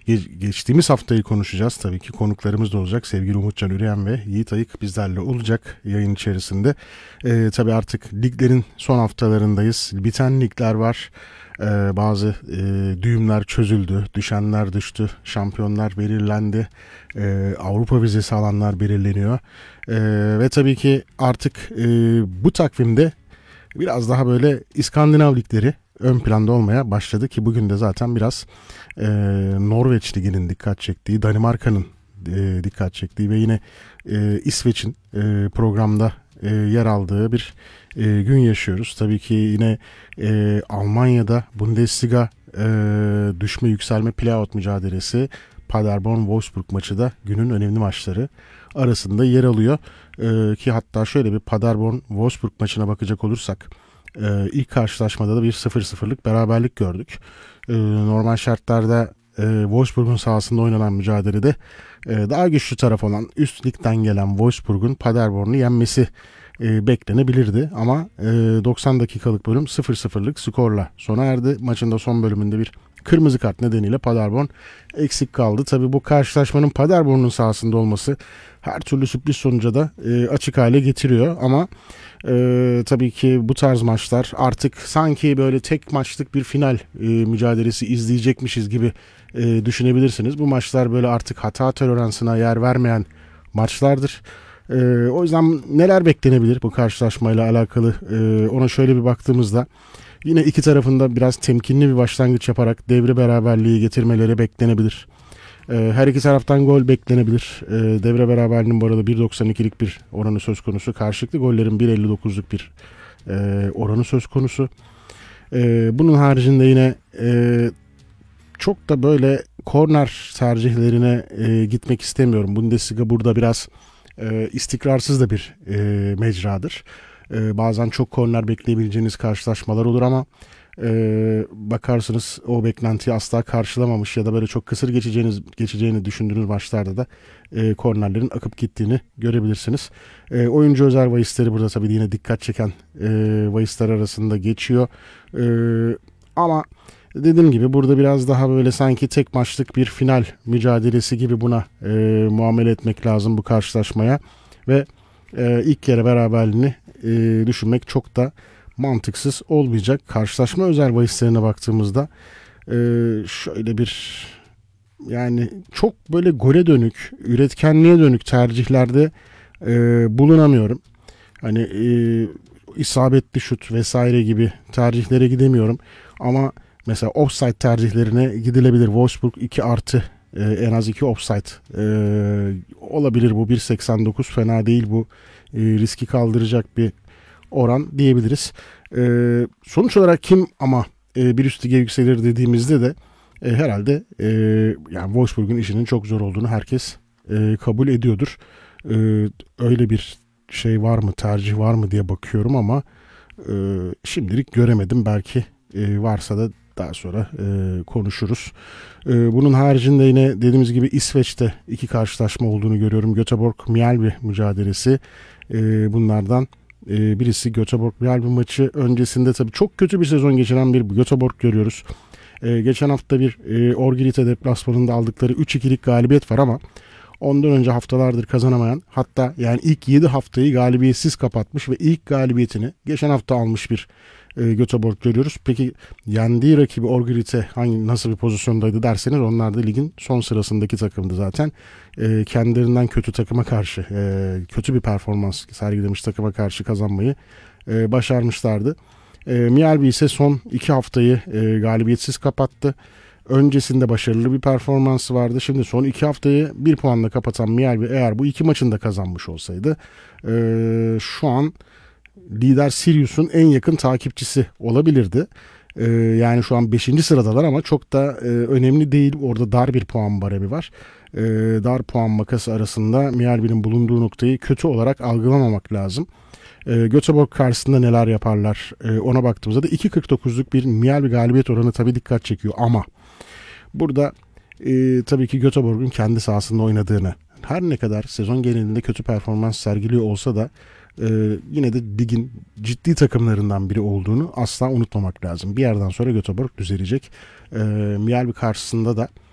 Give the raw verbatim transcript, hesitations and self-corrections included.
Ge- geçtiğimiz haftayı konuşacağız. Tabii ki konuklarımız da olacak. Sevgili Umutcan Üreyen ve Yiğit Ayık bizlerle olacak yayın içerisinde. Ee, tabii artık liglerin son haftalarındayız. Biten ligler var. Ee, bazı e, düğümler çözüldü. Düşenler düştü. Şampiyonlar belirlendi. Ee, Avrupa vizesi alanlar belirleniyor. Ee, ve tabii ki artık e, bu takvimde biraz daha böyle İskandinav ligleri ön planda olmaya başladı ki bugün de zaten biraz e, Norveç Ligi'nin dikkat çektiği, Danimarka'nın e, dikkat çektiği ve yine e, İsveç'in e, programda e, yer aldığı bir e, gün yaşıyoruz. Tabii ki yine e, Almanya'da Bundesliga e, düşme yükselme playout mücadelesi, Paderborn-Wolfsburg maçı da günün önemli maçları arasında yer alıyor. E, ki hatta şöyle bir Paderborn-Wolfsburg maçına bakacak olursak e, ilk karşılaşmada da bir sıfır sıfırlık beraberlik gördük. E, normal şartlarda e, Wolfsburg'un sahasında oynanan mücadelede e, daha güçlü taraf olan üst ligden gelen Wolfsburg'un Paderborn'u yenmesi e, beklenebilirdi. Ama e, doksan dakikalık bölüm sıfır sıfırlık skorla sona erdi. Maçın da son bölümünde bir kırmızı kart nedeniyle Paderborn eksik kaldı. Tabii bu karşılaşmanın Paderborn'un sahasında olması her türlü sürpriz sonuca da e, açık hale getiriyor. Ama e, tabii ki bu tarz maçlar artık sanki böyle tek maçlık bir final e, mücadelesi izleyecekmişiz gibi e, düşünebilirsiniz. Bu maçlar böyle artık hata toleransına yer vermeyen maçlardır. E, o yüzden neler beklenebilir bu karşılaşmayla alakalı e, ona şöyle bir baktığımızda yine iki tarafında biraz temkinli bir başlangıç yaparak devre beraberliği getirmeleri beklenebilir. Her iki taraftan gol beklenebilir. Devre beraberliğinin bu arada bir doksan ikilik bir oranı söz konusu. Karşılıklı gollerin bir elli dokuzluk bir oranı söz konusu. Bunun haricinde yine çok da böyle korner tercihlerine gitmek istemiyorum. Bundesliga burada biraz istikrarsız da bir mecradır. Bazen çok korner bekleyebileceğiniz karşılaşmalar olur ama Ee, bakarsınız o beklentiyi asla karşılamamış ya da böyle çok kısır geçeceğiniz geçeceğini düşündüğünüz maçlarda da e, kornerlerin akıp gittiğini görebilirsiniz. E, oyuncu özel bahisleri burada tabii yine dikkat çeken e, bahisler arasında geçiyor. E, ama dediğim gibi burada biraz daha böyle sanki tek maçlık bir final mücadelesi gibi buna e, muamele etmek lazım bu karşılaşmaya ve e, ilk kere beraberliğini e, düşünmek çok da mantıksız olmayacak. Karşılaşma özel bahislerine baktığımızda e, şöyle bir yani çok böyle gole dönük, üretkenliğe dönük tercihlerde e, bulunamıyorum. Hani e, isabetli şut vesaire gibi tercihlere gidemiyorum. Ama mesela offside tercihlerine gidilebilir. Wolfsburg iki artı e, en az iki offside e, olabilir bu. bir seksen dokuz fena değil bu. E, riski kaldıracak bir oran diyebiliriz. E, sonuç olarak kim ama e, bir üst lige yükselir dediğimizde de e, herhalde e, yani Wolfsburg'un işinin çok zor olduğunu herkes e, kabul ediyordur. E, öyle bir şey var mı, tercih var mı diye bakıyorum ama e, şimdilik göremedim. Belki e, varsa da daha sonra e, konuşuruz. E, bunun haricinde yine dediğimiz gibi İsveç'te iki karşılaşma olduğunu görüyorum. Göteborg-Mjällby mücadelesi e, bunlardan birisi. Göteborg-Mjällby maçı öncesinde tabii çok kötü bir sezon geçiren bir Göteborg görüyoruz. Ee, geçen hafta bir e, Orgritte deplasmanında aldıkları üç ikilik galibiyet var ama ondan önce haftalardır kazanamayan, hatta yani ilk yedi haftayı galibiyetsiz kapatmış ve ilk galibiyetini geçen hafta almış bir e, Göteborg görüyoruz. Peki yendiği rakibi Orgritte hangi nasıl bir pozisyondaydı derseniz onlar da ligin son sırasındaki takımdı zaten. E, kendilerinden kötü takıma karşı e, kötü bir performans sergilemiş takıma karşı kazanmayı e, başarmışlardı. E, Mjällby ise son iki haftayı e, galibiyetsiz kapattı. Öncesinde başarılı bir performansı vardı. Şimdi son iki haftayı bir puanla kapatan Mjällby eğer bu iki maçını da kazanmış olsaydı e, şu an lider Sirius'un en yakın takipçisi olabilirdi. Ee, yani şu an beşinci sıradalar ama çok da e, önemli değil. Orada dar bir puan baremi var. Ee, dar puan makası arasında Mjällby'nin bulunduğu noktayı kötü olarak algılamamak lazım. Ee, Göteborg karşısında neler yaparlar ee, ona baktığımızda da iki kırk dokuzluk bir Mjällby galibiyet oranı tabii dikkat çekiyor. Ama burada e, tabii ki Göteborg'un kendi sahasında oynadığını, her ne kadar sezon genelinde kötü performans sergiliyor olsa da Ee, yine de ligin ciddi takımlarından biri olduğunu asla unutmamak lazım. Bir yerden sonra Göteborg düzelecek. Ee, Mjällby karşısında da